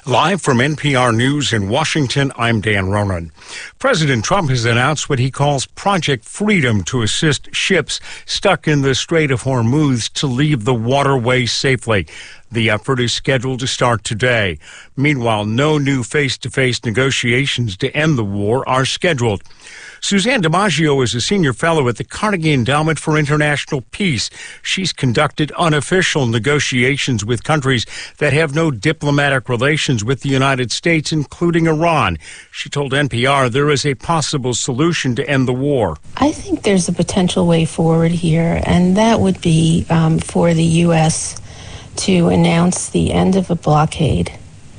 Live from NPR News in Washington, I'm Dan Ronan. President Trump has announced what he calls Project Freedom to assist ships stuck in the Strait of Hormuz to leave the waterway safely. The effort is scheduled to start today. Meanwhile, no new face-to-face negotiations to end the war are scheduled. Suzanne DiMaggio is a senior fellow at the Carnegie Endowment for International Peace. She's conducted unofficial negotiations with countries that have no diplomatic relations with the United States, including Iran. She told NPR there is a possible solution to end the war. I think there's a potential way forward here, and that would be for the U.S. to announce the end of a blockade.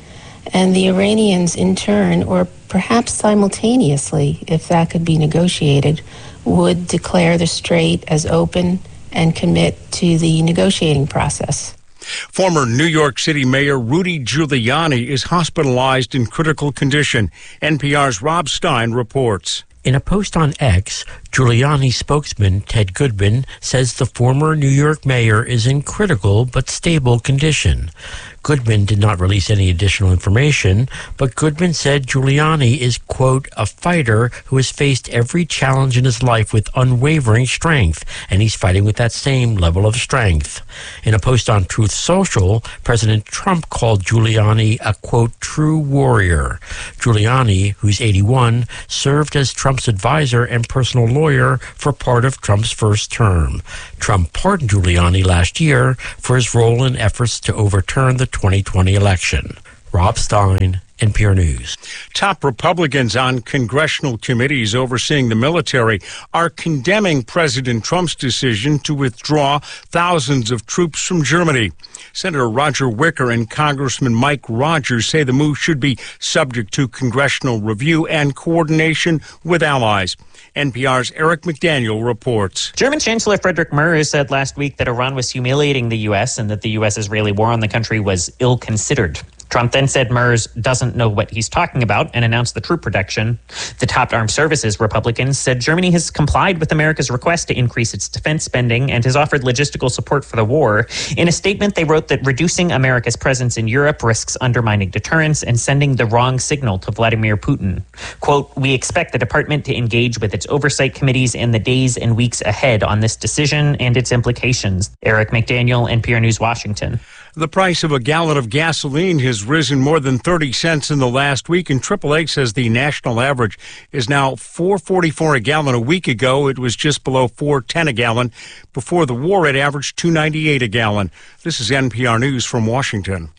And the Iranians, in turn, or perhaps simultaneously, if that could be negotiated, would declare the strait as open and commit to the negotiating process. Former New York City Mayor Rudy Giuliani is hospitalized in critical condition. NPR's Rob Stein reports. In a post on X, Giuliani spokesman Ted Goodman says the former New York mayor is in critical but stable condition. Goodman did not release any additional information, but Goodman said Giuliani is, quote, a fighter who has faced every challenge in his life with unwavering strength, and he's fighting with that same level of strength. In a post on Truth Social, President Trump called Giuliani a, quote, true warrior. Giuliani, who's 81, served as Trump's advisor and personal lawyer for part of Trump's first term. Trump pardoned Giuliani last year for his role in efforts to overturn the 2020 election. Rob Stein, NPR News. Top Republicans on congressional committees overseeing the military are condemning President Trump's decision to withdraw thousands of troops from Germany. Senator Roger Wicker and Congressman Mike Rogers say the move should be subject to congressional review and coordination with allies. NPR's Eric McDaniel reports. German Chancellor Friedrich Merz said last week that Iran was humiliating the U.S. and that the U.S.-Israeli war on the country was ill-considered. Trump then said Merz doesn't know what he's talking about and announced the troop reduction. The top armed services Republicans said Germany has complied with America's request to increase its defense spending and has offered logistical support for the war. In a statement, they wrote that reducing America's presence in Europe risks undermining deterrence and sending the wrong signal to Vladimir Putin. Quote, we expect the department to engage with its oversight committees in the days and weeks ahead on this decision and its implications. Eric McDaniel, NPR News, Washington. The price of a gallon of gasoline has risen more than 30 cents in the last week, and AAA says the national average is now $4.44 a gallon. A week ago, it was just below $4.10 a gallon. Before the war, it averaged $2.98 a gallon. This is NPR News from Washington.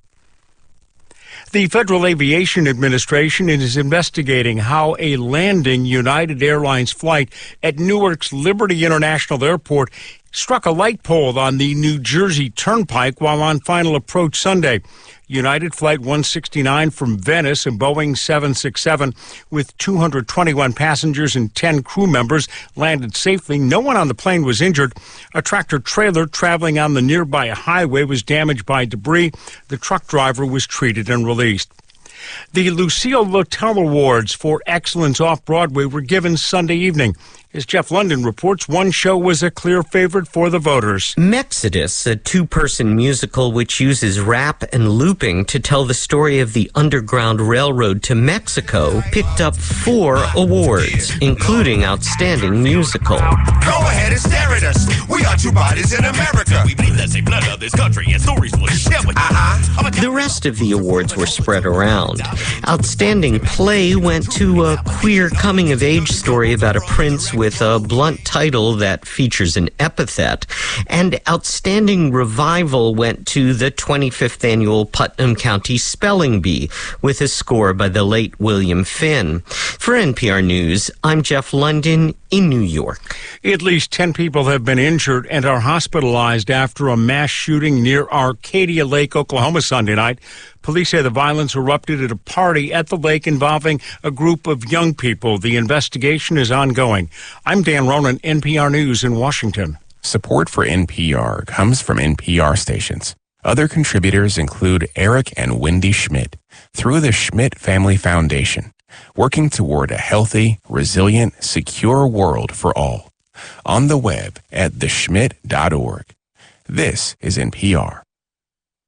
The Federal Aviation Administration is investigating how a landing United Airlines flight at Newark's Liberty International Airport struck a light pole on the New Jersey Turnpike while on final approach Sunday. United Flight 169 from Venice, a Boeing 767 with 221 passengers and 10 crew members, landed safely. No one on the plane was injured. A tractor-trailer traveling on the nearby highway was damaged by debris. The truck driver was treated and released. The Lucille Lortel Awards for Excellence Off-Broadway were given Sunday evening. As Jeff London reports, one show was a clear favorite for the voters. Mexodus, a two-person musical which uses rap and looping to tell the story of the Underground Railroad to Mexico, picked up 4 awards, including Outstanding Musical. Go ahead and stare at us. We are two bodies in America. We believe that's a blood of this country and stories will share with you. The rest of the awards were spread around. Outstanding Play went to a queer coming-of-age story about a prince with a blunt title that features an epithet, and Outstanding Revival went to the 25th annual Putnam County Spelling Bee with a score by the late William Finn. For NPR News, I'm Jeff London in New York. At least 10 people have been injured and are hospitalized after a mass shooting near Arcadia Lake, Oklahoma Sunday night. Police say the violence erupted at a party at the lake involving a group of young people. The investigation is ongoing. I'm Dan Ronan, NPR News in Washington. Support for NPR comes from NPR stations. Other contributors include Eric and Wendy Schmidt through the Schmidt Family Foundation, working toward a healthy, resilient, secure world for all. On the web at theschmidt.org. This is NPR.